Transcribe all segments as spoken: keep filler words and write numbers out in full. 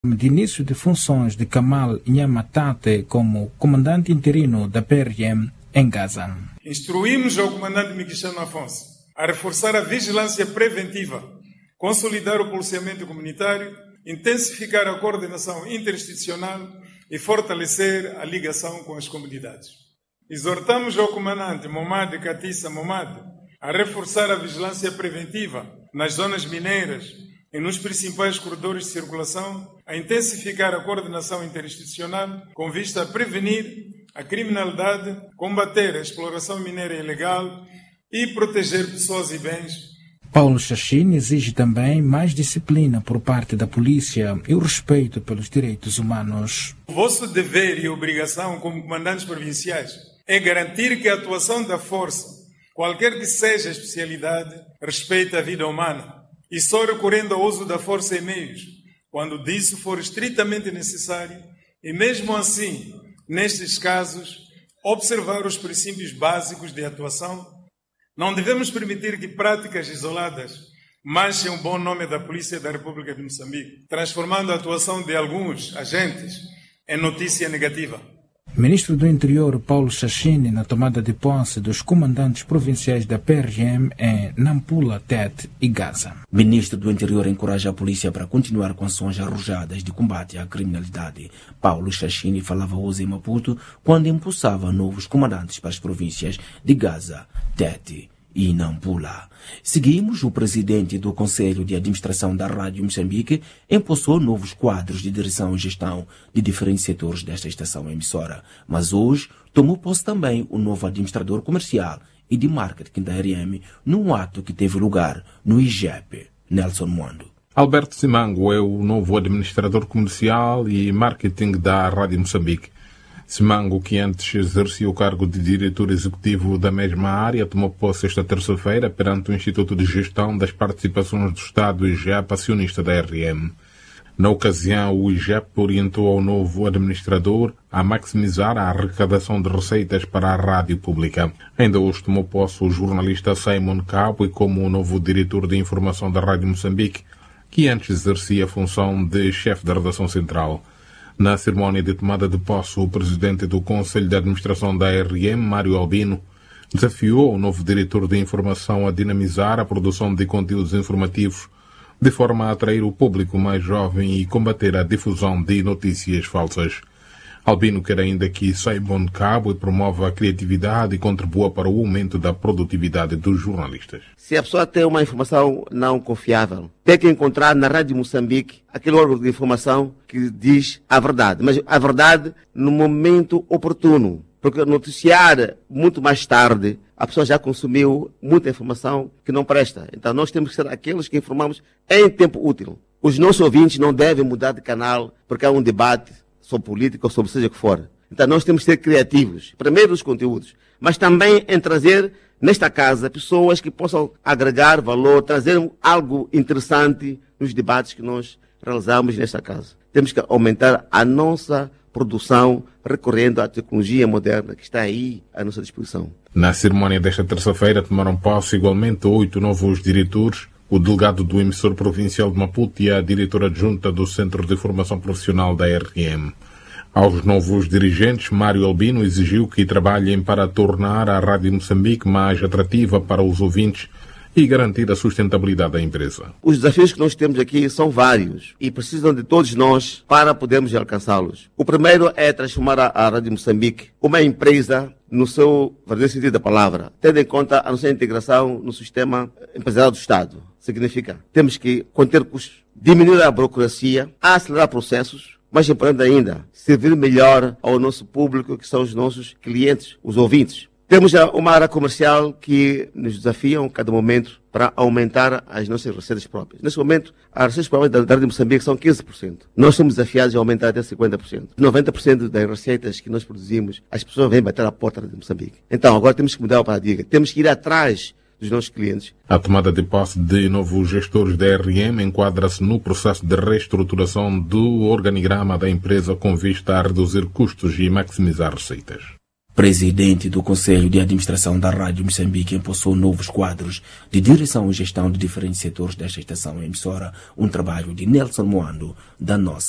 de início de funções de Kamal Nyamatate como comandante interino da P R M em Gaza. Instruímos ao comandante Miquissano Afonso a reforçar a vigilância preventiva, consolidar o policiamento comunitário, intensificar a coordenação interinstitucional e fortalecer a ligação com as comunidades. Exortamos ao comandante Momad Katissa Momad a reforçar a vigilância preventiva nas zonas mineiras e nos principais corredores de circulação, a intensificar a coordenação interinstitucional com vista a prevenir a criminalidade, combater a exploração mineira ilegal e proteger pessoas e bens. Paulo Chachine exige também mais disciplina por parte da polícia e o respeito pelos direitos humanos. O vosso dever e obrigação como comandantes provinciais é garantir que a atuação da força, qualquer que seja a especialidade, respeite a vida humana e só recorrendo ao uso da força e meios, quando disso for estritamente necessário, e mesmo assim, nestes casos, observar os princípios básicos de atuação. Não devemos permitir que práticas isoladas manchem o bom nome da Polícia da República de Moçambique, transformando a atuação de alguns agentes em notícia negativa. Ministro do Interior Paulo Chachine na tomada de posse dos comandantes provinciais da P R M em Nampula, Tete e Gaza. Ministro do Interior encoraja a polícia para continuar com ações arrojadas de combate à criminalidade. Paulo Chachine falava hoje em Maputo quando impulsava novos comandantes para as províncias de Gaza, Tete e Nampula. Seguimos, o presidente do Conselho de Administração da Rádio Moçambique empossou novos quadros de direção e gestão de diferentes setores desta estação emissora. Mas hoje tomou posse também o novo administrador comercial e de marketing da R M num ato que teve lugar no I G E P. Nelson Mondo. Alberto Simango é o novo administrador comercial e marketing da Rádio Moçambique. Simango, que antes exercia o cargo de diretor executivo da mesma área, tomou posse esta terça-feira perante o Instituto de Gestão das Participações do Estado, I G E P, acionista da R M. Na ocasião, o I G E P orientou ao novo administrador a maximizar a arrecadação de receitas para a rádio pública. Ainda hoje tomou posse o jornalista Simon Cabo como o novo diretor de informação da Rádio Moçambique, que antes exercia a função de chefe da redação central. Na cerimónia de tomada de posse, o presidente do Conselho de Administração da R M, Mário Albino, desafiou o novo diretor de informação a dinamizar a produção de conteúdos informativos de forma a atrair o público mais jovem e combater a difusão de notícias falsas. Albino quer ainda que saia bom cabo e promova a criatividade e contribua para o aumento da produtividade dos jornalistas. Se a pessoa tem uma informação não confiável, tem que encontrar na Rádio Moçambique aquele órgão de informação que diz a verdade, mas a verdade no momento oportuno, porque noticiar muito mais tarde, a pessoa já consumiu muita informação que não presta. Então nós temos que ser aqueles que informamos em tempo útil. Os nossos ouvintes não devem mudar de canal porque há um debate sobre política ou sobre seja o que for. Então nós temos que ser criativos, primeiro nos conteúdos, mas também em trazer nesta casa pessoas que possam agregar valor, trazer algo interessante nos debates que nós realizamos nesta casa. Temos que aumentar a nossa produção recorrendo à tecnologia moderna que está aí à nossa disposição. Na cerimónia desta terça-feira tomaram posse igualmente oito novos diretores, o delegado do emissor provincial de Maputo e a diretora adjunta do Centro de Formação Profissional da R M. Aos novos dirigentes, Mário Albino exigiu que trabalhem para tornar a Rádio Moçambique mais atrativa para os ouvintes e garantir a sustentabilidade da empresa. Os desafios que nós temos aqui são vários e precisam de todos nós para podermos alcançá-los. O primeiro é transformar a Rádio Moçambique uma empresa no seu verdadeiro sentido da palavra, tendo em conta a nossa integração no sistema empresarial do Estado. Significa, temos que conter custos, diminuir a burocracia, acelerar processos, mais importante ainda, servir melhor ao nosso público, que são os nossos clientes, os ouvintes. Temos uma área comercial que nos desafia a cada momento para aumentar as nossas receitas próprias. Neste momento, as receitas próprias da Rádio Moçambique são quinze por cento. Nós somos desafiados a aumentar até cinquenta por cento. noventa por cento das receitas que nós produzimos, as pessoas vêm bater à porta da Rádio Moçambique. Então, agora temos que mudar o paradigma. Temos que ir atrás dos nossos clientes. A tomada de posse de novos gestores da R M enquadra-se no processo de reestruturação do organigrama da empresa com vista a reduzir custos e maximizar receitas. Presidente do Conselho de Administração da Rádio Moçambique empossou novos quadros de direção e gestão de diferentes setores desta estação emissora, um trabalho de Nelson Moando, da Nossa.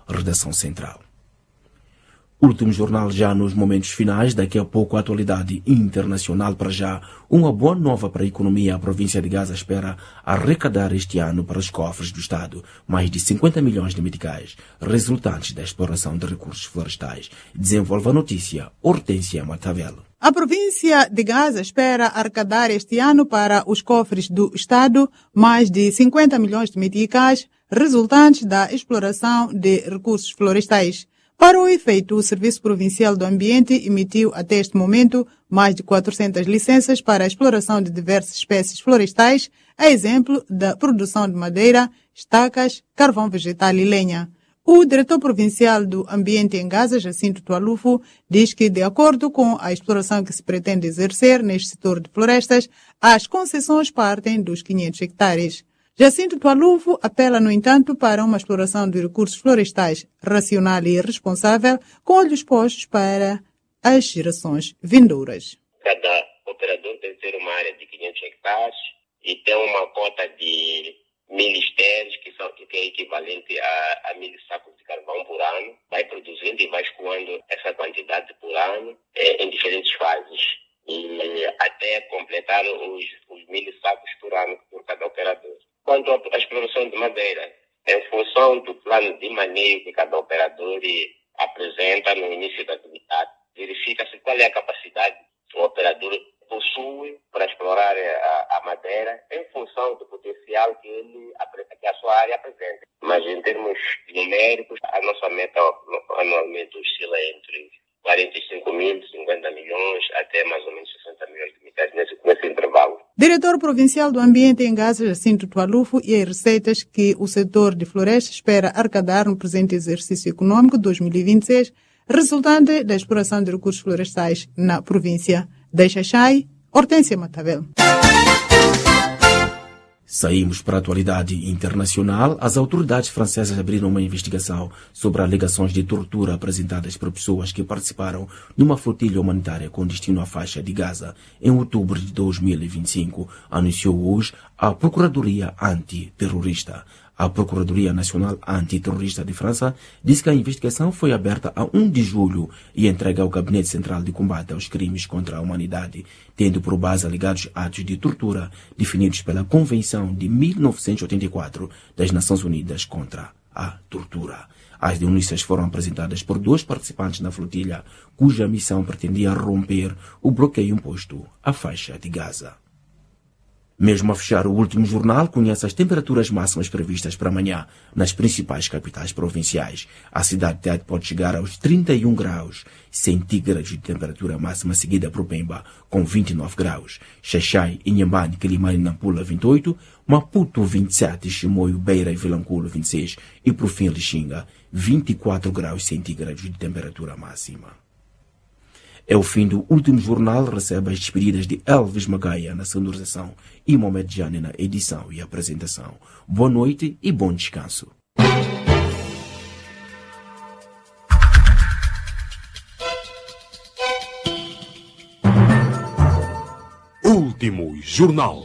redação central. Último jornal já nos momentos finais, daqui a pouco a atualidade internacional. Para já, uma boa nova para a economia. A província de Gaza espera arrecadar este ano para os cofres do Estado mais de cinquenta milhões de meticais, resultantes da exploração de recursos florestais. Desenvolve a notícia Hortência Matavelo. A província de Gaza espera arrecadar este ano para os cofres do Estado mais de cinquenta milhões de meticais, resultantes da exploração de recursos florestais. Para o efeito, o Serviço Provincial do Ambiente emitiu até este momento mais de quatrocentas licenças para a exploração de diversas espécies florestais, a exemplo da produção de madeira, estacas, carvão vegetal e lenha. O diretor provincial do Ambiente em Gaza, Jacinto Tualufo, diz que, de acordo com a exploração que se pretende exercer neste setor de florestas, as concessões partem dos quinhentos hectares. Jacinto Tualufo apela, no entanto, para uma exploração de recursos florestais racional e responsável, com olhos postos para as gerações vindouras. Cada operador deve ter uma área de quinhentos hectares e tem uma cota de mil estéreos, que, são, que é equivalente a, a mil sacos de carvão por ano. Vai produzindo e vai escoando essa quantidade por ano eh, em diferentes fases. E até completar os, os mil sacos por ano por cada operador. Quanto à exploração de madeira, em função do plano de manejo que cada operador apresenta no início da atividade, verifica-se qual é a capacidade que o operador possui para explorar a, a madeira em função do potencial que, ele, que a sua área apresenta. Mas em termos numéricos, a nossa meta anualmente oscila entre quarenta e cinco mil, cinquenta milhões, até mais ou menos sessenta milhões de meticais nesse, nesse intervalo. Diretor Provincial do Ambiente em Gaza, Jacinto Tualufo, e as receitas que o setor de florestas espera arrecadar no presente exercício econômico dois mil e vinte e seis, resultante da exploração de recursos florestais na província. Da Xaxai, Hortência Matavel. Saímos para a atualidade internacional. As autoridades francesas abriram uma investigação sobre alegações de tortura apresentadas por pessoas que participaram numa flotilha humanitária com destino à faixa de Gaza em outubro de dois mil e vinte e cinco, anunciou hoje a Procuradoria Antiterrorista. A Procuradoria Nacional Antiterrorista de França disse que a investigação foi aberta a um de julho e entregue ao Gabinete Central de Combate aos Crimes contra a Humanidade, tendo por base alegados atos de tortura definidos pela Convenção de mil novecentos e oitenta e quatro das Nações Unidas contra a Tortura. As denúncias foram apresentadas por dois participantes na flotilha, cuja missão pretendia romper o bloqueio imposto à faixa de Gaza. Mesmo a fechar o último jornal, conhece as temperaturas máximas previstas para amanhã nas principais capitais provinciais. A cidade de Tete pode chegar aos trinta e um graus centígrados de temperatura máxima, seguida por Pemba, com vinte e nove graus. Xaxai, Inhambane, Quilimane e Nampula, vinte e oito. Maputo, vinte e sete. Chimoio, Beira e Vilanculo, vinte e seis. E por fim, Lixinga, vinte e quatro graus centígrados de temperatura máxima. É o fim do último jornal. Recebe as despedidas de Elvis Magaia na sonorização e Mohamed Jane na edição e apresentação. Boa noite e bom descanso. Último jornal.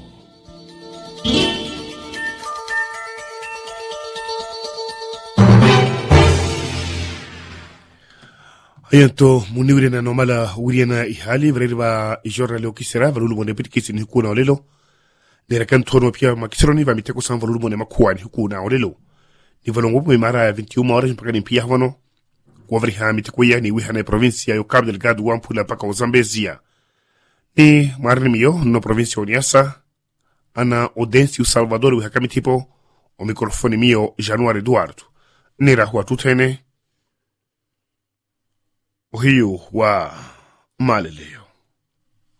Ayanto muniwirena nomala wiriena ihali vreriba ijorna leo kisera valulu mone piti kisi ni hukuna olelo nera kantono pia makisironi va miteko san valulu mone makuwa ni hukuna olelo ni valongo po mara vinte e uma horas mpaka ni pia havano kwa vri ha miteko ya ni wihana provincia yo Cabo Delgado wampula paka o Zambezia ni marni miyo no provincia oniasa ana Odencio Salvador wihakami tipo o mikrofoni miyo Januari Eduardo nera hua tutene Ohiyo wa maleleo.